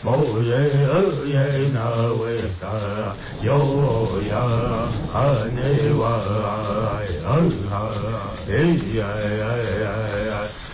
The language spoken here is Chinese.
某人也那为啥有呀？你哇呀呀呀呀！